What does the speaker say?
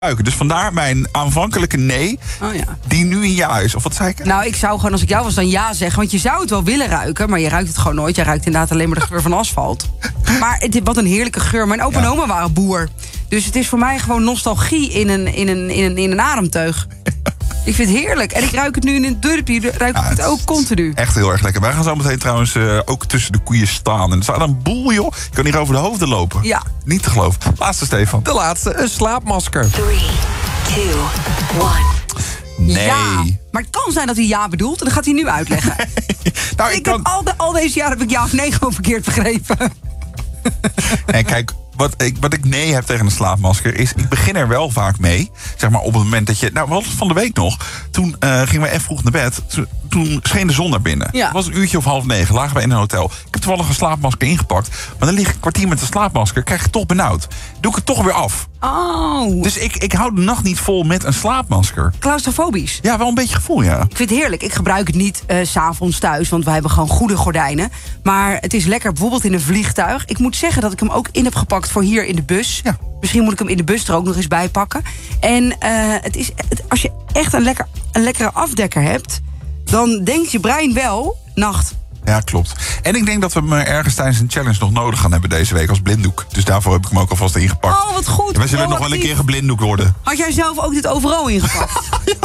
Dus vandaar mijn aanvankelijke nee, die nu een ja is. Of wat zei ik? Nou, ik zou gewoon, als ik jou was, dan ja zeggen. Want je zou het wel willen ruiken, maar je ruikt het gewoon nooit. Je ruikt inderdaad alleen maar de geur van asfalt. Maar wat een heerlijke geur. Mijn opa en oma waren boer. Dus het is voor mij gewoon nostalgie in een ademteug. Ik vind het heerlijk. En ik ruik het nu in een dorpje, ruik ik het ook continu. Echt heel erg lekker. Wij gaan zo meteen trouwens ook tussen de koeien staan. En er staat een boel, joh. Je kan hier over de hoofden lopen. Ja. Niet te geloven. Laatste, Stefan. De laatste, een slaapmasker. 3, 2, 1. Nee. Ja, maar het kan zijn dat hij ja bedoelt. En dan gaat hij nu uitleggen. Nou, Heb al deze jaren heb ik ja of nee gewoon verkeerd begrepen. En kijk, wat ik nee heb tegen een slaapmasker is, ik begin er wel vaak mee. Zeg maar op het moment dat je... Nou, we hadden het van de week nog. Toen gingen we even vroeg naar bed. Toen scheen de zon naar binnen. Ja. Het was 8:30. Lagen we in een hotel. Ik heb toevallig een slaapmasker ingepakt. Maar dan lig ik een kwartier met een slaapmasker. Krijg ik toch benauwd. Doe ik het toch weer af. Oh. Dus ik hou de nacht niet vol met een slaapmasker. Claustrofobisch. Ja, wel een beetje gevoel, ja. Ik vind het heerlijk. Ik gebruik het niet 's avonds thuis, want wij hebben gewoon goede gordijnen. Maar het is lekker bijvoorbeeld in een vliegtuig. Ik moet zeggen dat ik hem ook in heb gepakt voor hier in de bus. Ja. Misschien moet ik hem in de bus er ook nog eens bij pakken. En als je echt een lekkere afdekker hebt, dan denkt je brein wel, nacht. Ja, klopt. En ik denk dat we hem ergens tijdens een challenge nog nodig gaan hebben deze week als blinddoek. Dus daarvoor heb ik hem ook alvast ingepakt. Oh, wat goed. En wij zullen nog wel een keer geblinddoekt worden. Had jij zelf ook dit overal ingepakt?